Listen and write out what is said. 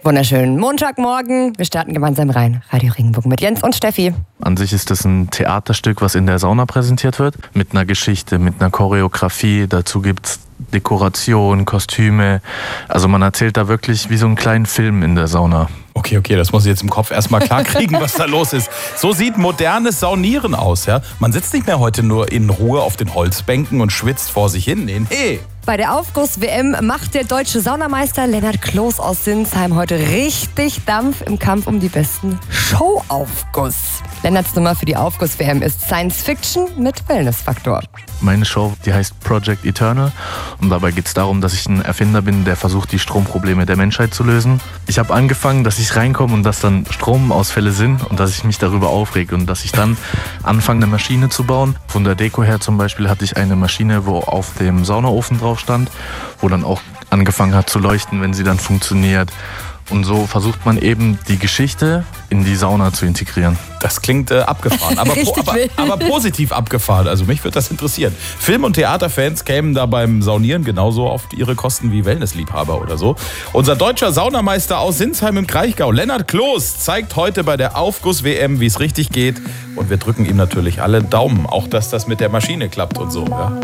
Wunderschönen Montagmorgen. Wir starten gemeinsam rein. Radio Regenbogen mit Jens und Steffi. An sich ist es ein Theaterstück, was in der Sauna präsentiert wird. Mit einer Geschichte, mit einer Choreografie. Dazu gibt's Dekoration, Kostüme. Also man erzählt da wirklich wie so einen kleinen Film in der Sauna. Okay, das muss ich jetzt im Kopf erstmal klar kriegen, was da los ist. So sieht modernes Saunieren aus, ja? Man sitzt nicht mehr heute nur in Ruhe auf den Holzbänken und schwitzt vor sich hin. Nee. Bei der Aufguss-WM macht der deutsche Saunameister Lennart Kloß aus Sinsheim heute richtig Dampf im Kampf um die besten Showaufguss. Lennarts Nummer für die Aufguss-WM ist Science Fiction mit Wellness-Faktor. Meine Show, die heißt Project Eternal und dabei geht es darum, dass ich ein Erfinder bin, der versucht, die Stromprobleme der Menschheit zu lösen. Ich habe angefangen, dass ich reinkomme und dass dann Stromausfälle sind und dass ich mich darüber aufrege und dass ich dann anfange, eine Maschine zu bauen. Von der Deko her zum Beispiel hatte ich eine Maschine, wo auf dem Saunaofen drauf stand, wo dann auch angefangen hat zu leuchten, wenn sie dann funktioniert. Und so versucht man eben die Geschichte in die Sauna zu integrieren. Das klingt abgefahren, aber positiv abgefahren. Also mich würde das interessieren. Film- und Theaterfans kämen da beim Saunieren genauso auf ihre Kosten wie Wellnessliebhaber oder so. Unser deutscher Saunameister aus Sinsheim im Kraichgau, Lennart Kloß, zeigt heute bei der Aufguss-WM, wie es richtig geht. Und wir drücken ihm natürlich alle Daumen, auch dass das mit der Maschine klappt und so. Ja.